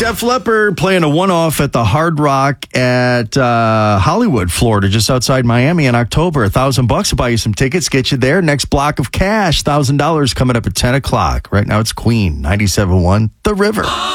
Def Leppard playing a one-off at the Hard Rock at Hollywood, Florida, just outside Miami in October. $1,000 will buy you some tickets, get you there. Next block of cash, $1,000 coming up at 10 o'clock. Right now it's Queen, 97.1, The River.